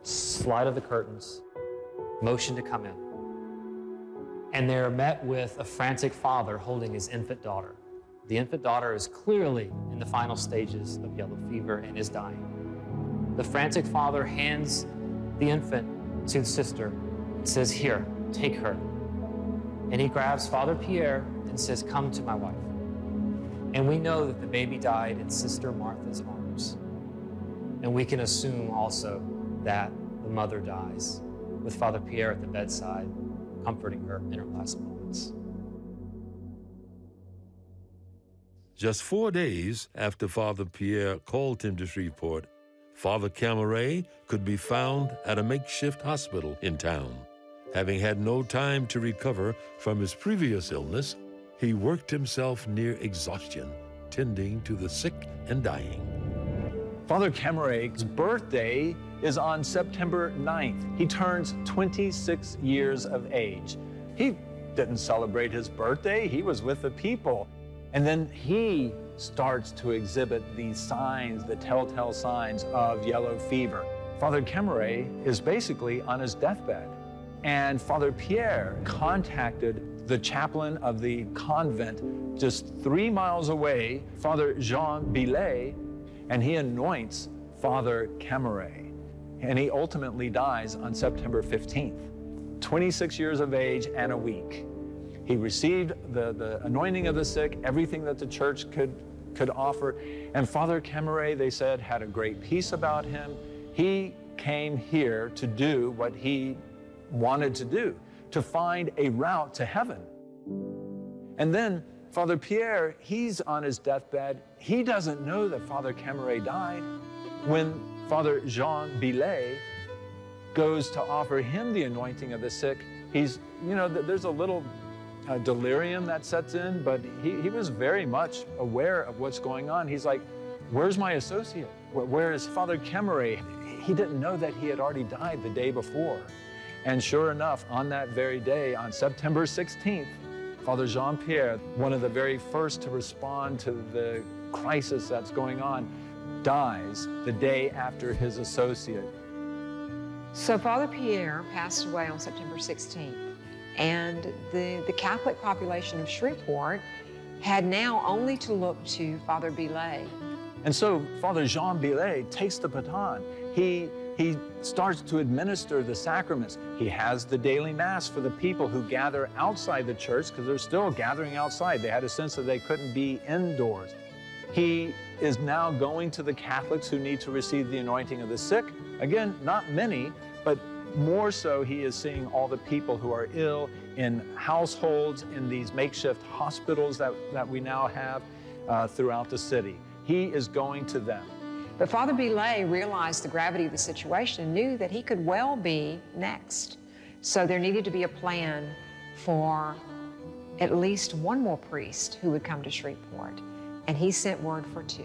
slide of the curtains, motion to come in. And they're met with a frantic father holding his infant daughter. The infant daughter is clearly in the final stages of yellow fever and is dying. The frantic father hands the infant to the sister and says, "Here, take her." And he grabs Father Pierre and says, "Come to my wife." And we know that the baby died in Sister Martha's arms. And we can assume also that the mother dies with Father Pierre at the bedside, comforting her in her last moments. Just 4 days after Father Pierre called him to Shreveport, Father Camaret could be found at a makeshift hospital in town. Having had no time to recover from his previous illness, he worked himself near exhaustion, tending to the sick and dying. Father Camaret's birthday is on September 9th. He turns 26 years of age. He didn't celebrate his birthday. He was with the people. And then he starts to exhibit these signs, the telltale signs of yellow fever. Father Camaret is basically on his deathbed. And Father Pierre contacted the chaplain of the convent just 3 miles away, Father Jean Billet, and he anoints Father Camaret. And he ultimately dies on September 15th, 26 years of age and a week. He received the anointing of the sick, everything that the church could offer. And Father Camaret, they said, had a great peace about him. He came here to do what he wanted to do, to find a route to heaven. And then Father Pierre, he's on his deathbed. He doesn't know that Father Camaret died. When Father Jean Billet goes to offer him the anointing of the sick, he's, there's a little delirium that sets in, but he was very much aware of what's going on. He's like, "Where's my associate? Where is Father Camaret?" He didn't know that he had already died the day before. And sure enough, on that very day, on September 16th, Father Jean-Pierre, one of the very first to respond to the crisis that's going on, dies the day after his associate. So Father Pierre passed away on September 16th, and the Catholic population of Shreveport had now only to look to Father Billet. And so Father Jean Billet takes the baton. He starts to administer the sacraments. He has the daily Mass for the people who gather outside the church, because they're still gathering outside. They had a sense that they couldn't be indoors. He is now going to the Catholics who need to receive the anointing of the sick. Again, not many, but more so he is seeing all the people who are ill in households, in these makeshift hospitals that we now have throughout the city. He is going to them. But Father Billet realized the gravity of the situation and knew that he could well be next. So there needed to be a plan for at least one more priest who would come to Shreveport. And he sent word for 2.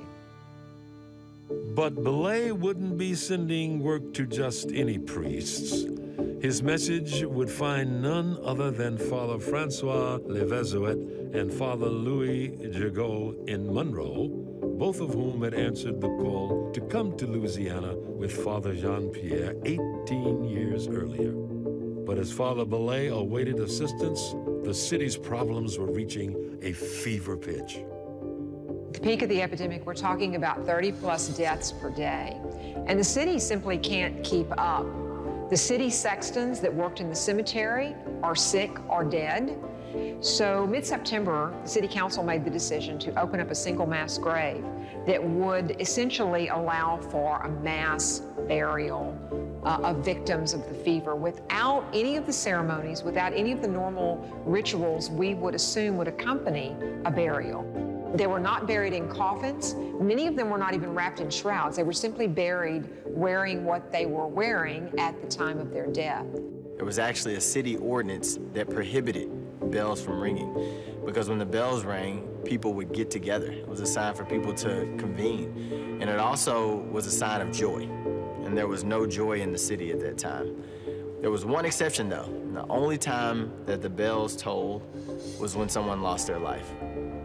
But Billet wouldn't be sending work to just any priests. His message would find none other than Father Francois Levezuet and Father Louis Gigot in Monroe, both of whom had answered the call to come to Louisiana with Father Jean-Pierre 18 years earlier. But as Father Billet awaited assistance, the city's problems were reaching a fever pitch. At the peak of the epidemic, we're talking about 30+ deaths per day. And the city simply can't keep up. The city sextons that worked in the cemetery are sick or dead. So mid-September, the City Council made the decision to open up a single mass grave that would essentially allow for a mass burial of victims of the fever without any of the ceremonies, without any of the normal rituals we would assume would accompany a burial. They were not buried in coffins. Many of them were not even wrapped in shrouds. They were simply buried wearing what they were wearing at the time of their death. There was actually a city ordinance that prohibited bells from ringing, because when the bells rang, people would get together. It was a sign for people to convene. And it also was a sign of joy. And there was no joy in the city at that time. There was one exception though. The only time that the bells tolled was when someone lost their life.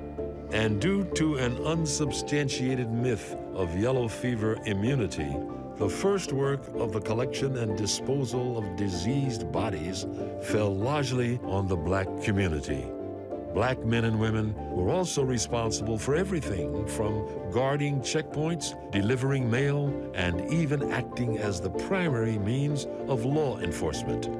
And due to an unsubstantiated myth of yellow fever immunity, The first work of the collection and disposal of diseased bodies fell largely on the black community. Black men and women were also responsible for everything from guarding checkpoints, delivering mail, and even acting as the primary means of law enforcement.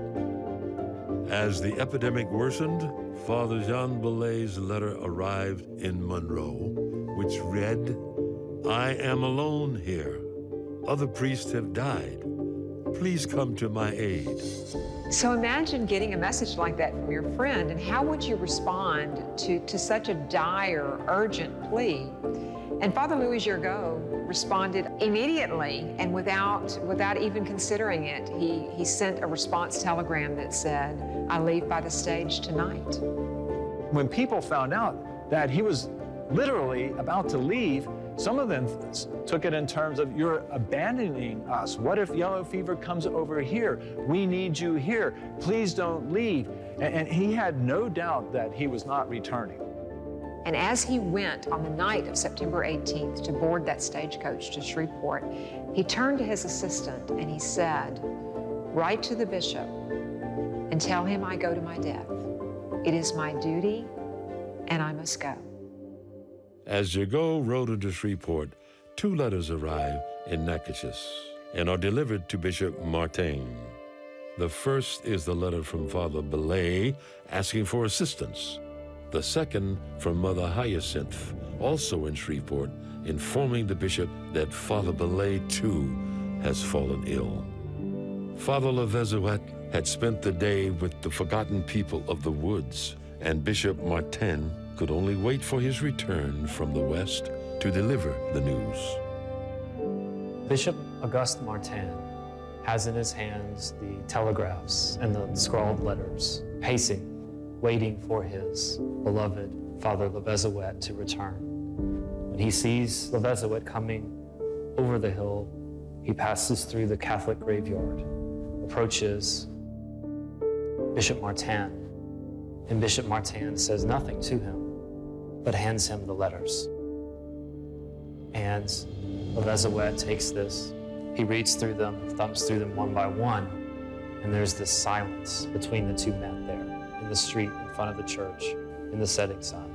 As the epidemic worsened, Father Jean Belay's letter arrived in Monroe, which read, "I am alone here. Other priests have died. Please come to my aid." So imagine getting a message like that from your friend, and how would you respond to such a dire, urgent plea? And Father Louis Gergaud responded immediately, and without even considering it, he sent a response telegram that said, "I leave by the stage tonight." When people found out that he was literally about to leave, some of them took it in terms of, "You're abandoning us. What if yellow fever comes over here? We need you here. Please don't leave." And he had no doubt that he was not returning. And as he went on the night of September 18th to board that stagecoach to Shreveport, he turned to his assistant and he said, "Write to the bishop and tell him I go to my death. It is my duty and I must go." As Gergaud rode into Shreveport, 2 letters arrive in Natchitoches and are delivered to Bishop Martin. The first is the letter from Father Belay asking for assistance. The second from Mother Hyacinth, also in Shreveport, informing the bishop that Father Belay, too, has fallen ill. Father Levezuet had spent the day with the forgotten people of the woods, and Bishop Martin could only wait for his return from the West to deliver the news. Bishop Auguste Martin has in his hands the telegraphs and the scrawled letters, pacing, waiting for his beloved Father Levezuet to return. When he sees Levezuet coming over the hill, he passes through the Catholic graveyard, approaches Bishop Martin, and Bishop Martin says nothing to him, but hands him the letters. And Levezuet takes this, he reads through them, thumbs through them one by one, and there's this silence between the 2 men there in the street in front of the church in the setting sun.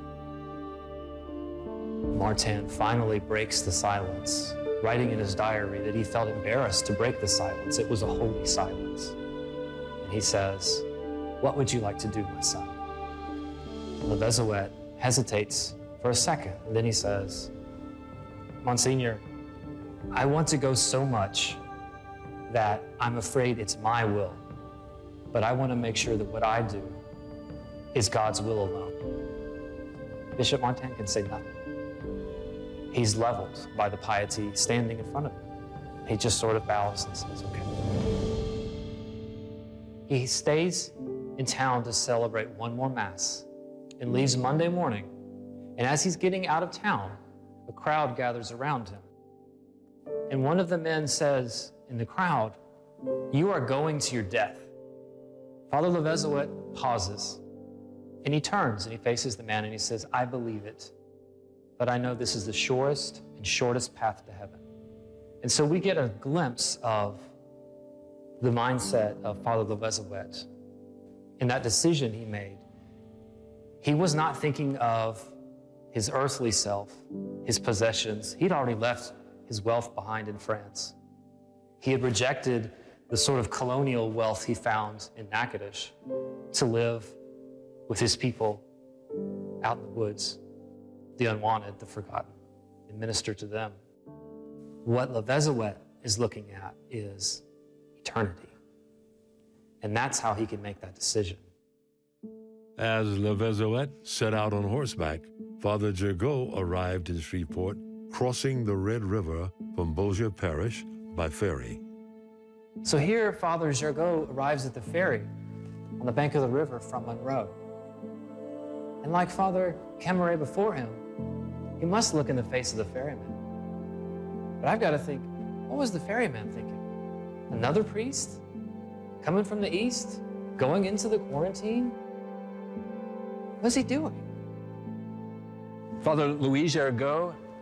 Martin finally breaks the silence, writing in his diary that he felt embarrassed to break the silence. It was a holy silence. And he says, "What would you like to do, my son?" Levezuet hesitates for a second, and then he says, "Monsignor, I want to go so much that I'm afraid it's my will, but I want to make sure that what I do is God's will alone." Bishop Martin can say nothing. He's leveled by the piety standing in front of him. He just sort of bows and says, "Okay." He stays in town to celebrate one more Mass and leaves Monday morning. And as he's getting out of town, a crowd gathers around him. And one of the men says in the crowd, "You are going to your death." Father Levezuet pauses, and he turns and he faces the man and he says, "I believe it, but I know this is the surest and shortest path to heaven." And so we get a glimpse of the mindset of Father Levezuet in that decision he made. He was not thinking of his earthly self, his possessions. He'd already left his wealth behind in France. He had rejected the sort of colonial wealth he found in Natchitoches to live with his people out in the woods, the unwanted, the forgotten, and minister to them. What Levezuet is looking at is eternity. And that's how he can make that decision. As Levezuet set out on horseback, Father Gergaud arrived in Shreveport, crossing the Red River from Bossier Parish by ferry. So here, Father Gergaud arrives at the ferry on the bank of the river from Monroe. And like Father Cameret before him, he must look in the face of the ferryman. But I've got to think, what was the ferryman thinking? Another priest coming from the east, going into the quarantine? What's he doing? Father Louis Gergaud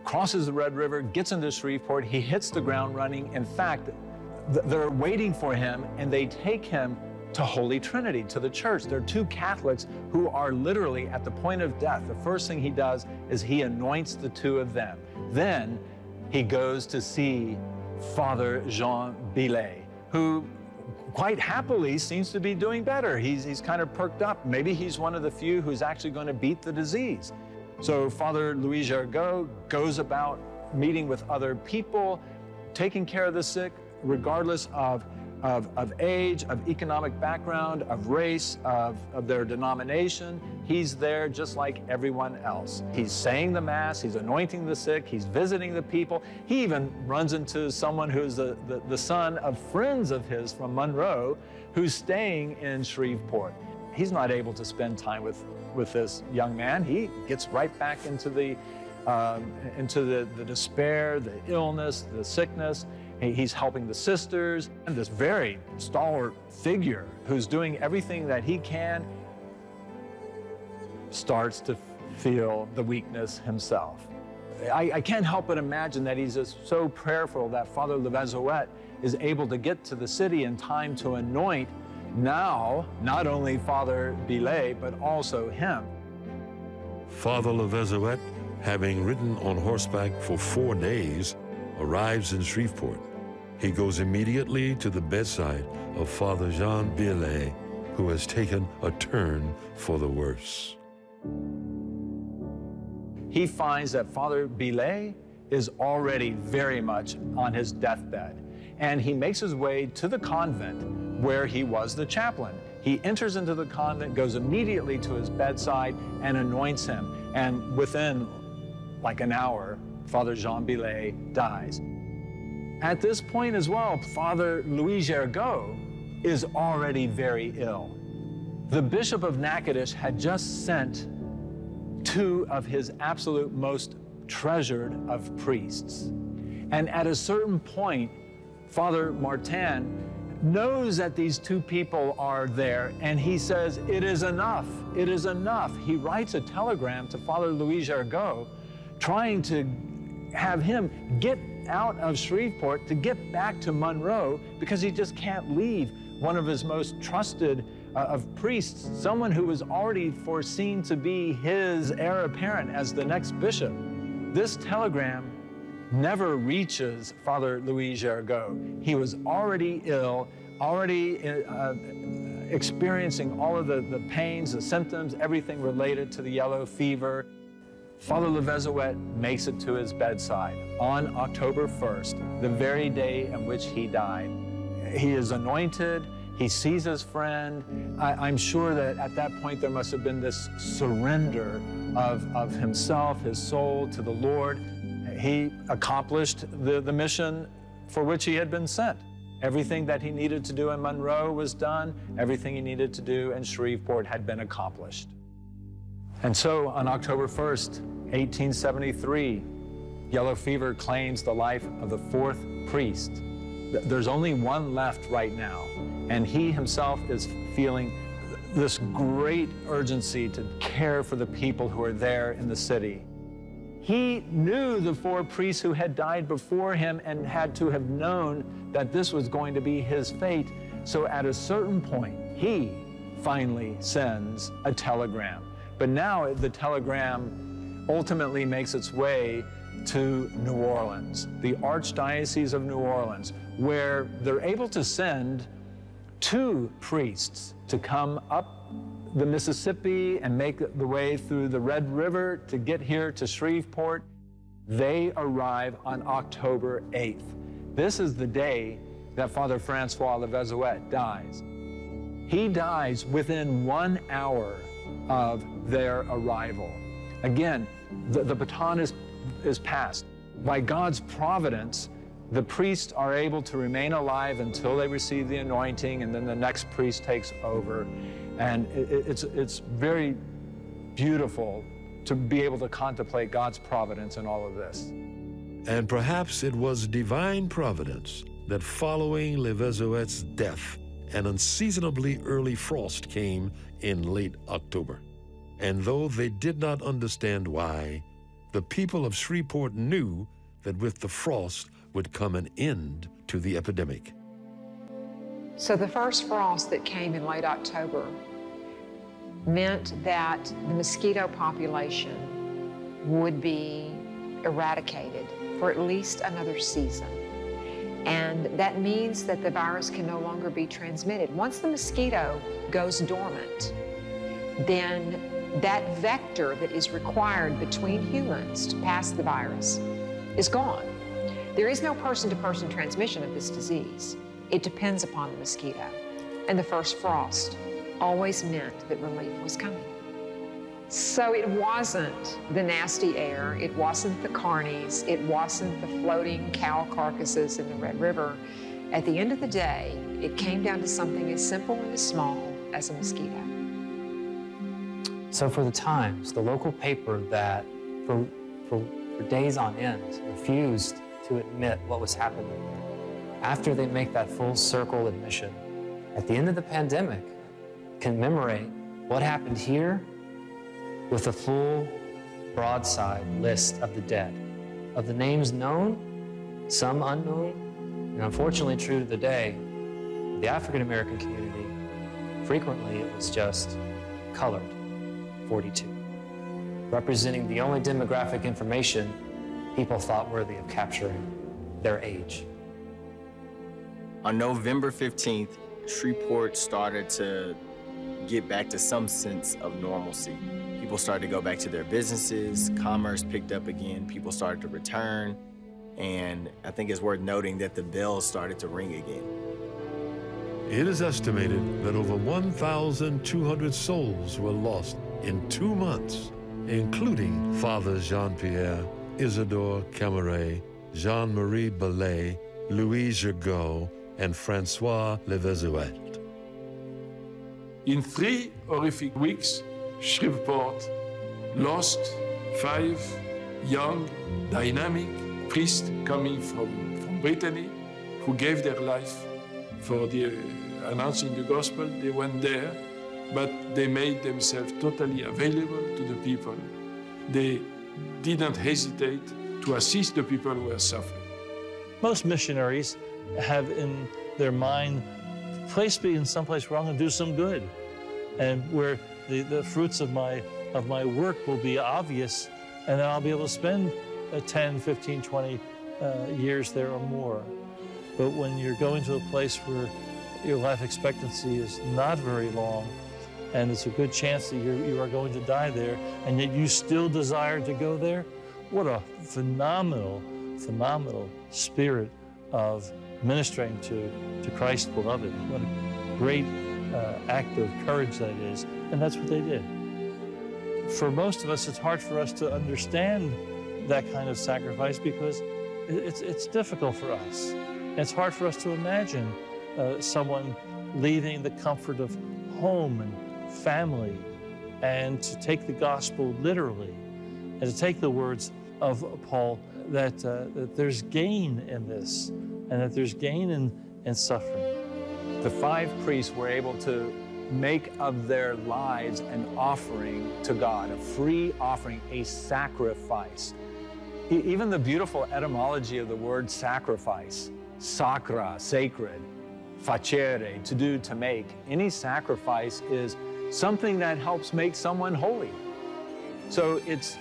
crosses the Red River, gets into Shreveport. He hits the ground running. In fact, they're waiting for him, and they take him to Holy Trinity, to the church. There are two Catholics who are literally at the point of death. The first thing he does is he anoints the two of them. Then he goes to see Father Jean Billet, who quite happily seems to be doing better. He's kind of perked up. Maybe he's one of the few who's actually going to beat the disease. So Father Louis Gergaud goes about meeting with other people, taking care of the sick, regardless of age, of economic background, of race, of their denomination. He's there just like everyone else. He's saying the Mass, he's anointing the sick, he's visiting the people. He even runs into someone who's the son of friends of his from Monroe who's staying in Shreveport. He's not able to spend time with this young man. He gets right back into the despair, the illness, the sickness. He's helping the sisters, and this very stalwart figure who's doing everything that he can starts to feel the weakness himself. I can't help but imagine that he's just so prayerful that Father Levazoet is able to get to the city in time to anoint now not only Father Billet, but also him. Father Levazoet, having ridden on horseback for 4 days, arrives in Shreveport. He goes immediately to the bedside of Father Jean Billet, who has taken a turn for the worse. He finds that Father Billet is already very much on his deathbed, and he makes his way to the convent where he was the chaplain. He enters into the convent, goes immediately to his bedside, and anoints him. And within like an hour, Father Jean Billet dies. At this point as well, Father Louis Gergaud is already very ill. The Bishop of Natchitoches had just sent 2 of his absolute most treasured of priests. And at a certain point, Father Martin knows that these 2 people are there, and he says, "It is enough, it is enough." He writes a telegram to Father Louis Gergaud, trying to have him get out of Shreveport to get back to Monroe, because he just can't leave one of his most trusted of priests, someone who was already foreseen to be his heir apparent as the next bishop. This telegram never reaches Father Louis Gergaud. He was already ill, already experiencing all of the pains, the symptoms, everything related to the yellow fever. Father Levazoet makes it to his bedside on October 1st, the very day in which he died. He is anointed, he sees his friend. I'm sure that at that point there must have been this surrender of himself, his soul to the Lord. He accomplished the mission for which he had been sent. Everything that he needed to do in Monroe was done. Everything he needed to do in Shreveport had been accomplished. And so on October 1st, 1873, yellow fever claims the life of the 4th priest. There's only one left right now, and he himself is feeling this great urgency to care for the people who are there in the city. He knew the 4 priests who had died before him and had to have known that this was going to be his fate. So at a certain point, he finally sends a telegram. But now the telegram ultimately makes its way to New Orleans, the Archdiocese of New Orleans, where they're able to send 2 priests to come up the Mississippi and make the way through the Red River to get here to Shreveport. They arrive on October 8th. This is the day that Father Francois Levazoet dies. He dies within 1 hour of their arrival. Again, the baton is passed. By God's providence, the priests are able to remain alive until they receive the anointing, and then the next priest takes over. And it's very beautiful to be able to contemplate God's providence in all of this. And perhaps it was divine providence that following Levazoet's death, an unseasonably early frost came in late October. And though they did not understand why, the people of Shreveport knew that with the frost would come an end to the epidemic. So the first frost that came in late October meant that the mosquito population would be eradicated for at least another season. And that means that the virus can no longer be transmitted. Once the mosquito goes dormant, then that vector that is required between humans to pass the virus is gone. There is no person-to-person transmission of this disease. It depends upon the mosquito. And the first frost always meant that relief was coming. So it wasn't the nasty air, it wasn't the carnies, it wasn't the floating cow carcasses in the Red River. At the end of the day, it came down to something as simple and as small as a mosquito. So for the Times, the local paper that for days on end refused to admit what was happening there, after they make that full circle admission, at the end of the pandemic, commemorate what happened here with a full broadside list of the dead, of the names known, some unknown, and unfortunately true to the day, the African-American community, frequently it was just colored, 42, representing the only demographic information people thought worthy of capturing their age. On November 15th, Shreveport started to get back to some sense of normalcy. People started to go back to their businesses, commerce picked up again, people started to return, and I think it's worth noting that the bells started to ring again. It is estimated that over 1,200 souls were lost in 2 months, including Father Jean-Pierre, Isidore Camaret, Jean-Marie Ballet, Louis Gergaud, and Francois Levezuet. In 3 horrific weeks, Shreveport lost 5 young, dynamic priests coming from Brittany who gave their life for announcing the gospel. They went there, but they made themselves totally available to the people. They didn't hesitate to assist the people who were suffering. Most missionaries have in their mind, place me in someplace where I'm going to do some good, and where the fruits of my work will be obvious, and then I'll be able to spend 10, 15, 20 years there or more. But when you're going to a place where your life expectancy is not very long, and it's a good chance that you are going to die there, and yet you still desire to go there, what a phenomenal spirit of ministering to Christ's beloved. What a great act of courage that is, and that's what they did. For most of us, it's hard for us to understand that kind of sacrifice because it's difficult for us. It's hard for us to imagine someone leaving the comfort of home and family and to take the gospel literally and to take the words of Paul that there's gain in this and that there's gain in suffering. The 5 priests were able to make of their lives an offering to God, a free offering, a sacrifice. Even the beautiful etymology of the word sacrifice, sacra, sacred, facere, to do, to make. Any sacrifice is something that helps make someone holy. So it's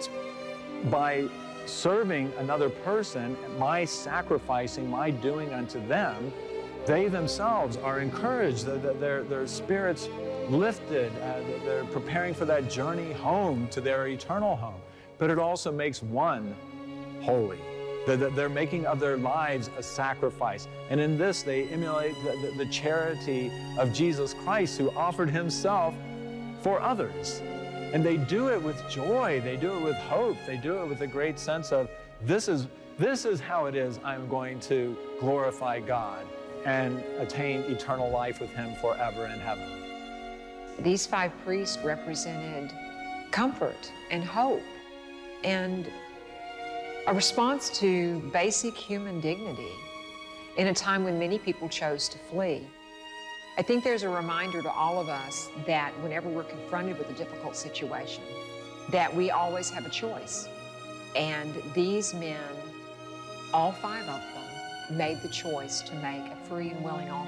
by serving another person, my sacrificing, my doing unto them, they themselves are encouraged, their spirits lifted, they're preparing for that journey home to their eternal home. But it also makes one holy. They're making of their lives a sacrifice. And in this, they emulate the charity of Jesus Christ, who offered himself for others. And they do it with joy, they do it with hope, they do it with a great sense of, this is how it is I'm going to glorify God and attain eternal life with him forever in heaven. These 5 priests represented comfort and hope and a response to basic human dignity in a time when many people chose to flee. I think there's a reminder to all of us that whenever we're confronted with a difficult situation, that we always have a choice. And these men, all 5 of them, made the choice to make a free and willing offer